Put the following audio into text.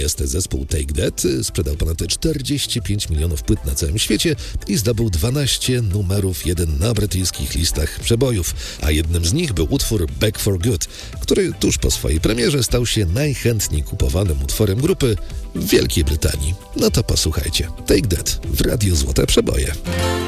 Natomiast zespół Take That sprzedał ponad 45 milionów płyt na całym świecie i zdobył 12 numerów 1 na brytyjskich listach przebojów, a jednym z nich był utwór Back for Good, który tuż po swojej premierze stał się najchętniej kupowanym utworem grupy w Wielkiej Brytanii. No to posłuchajcie. Take That w Radiu Złote Przeboje.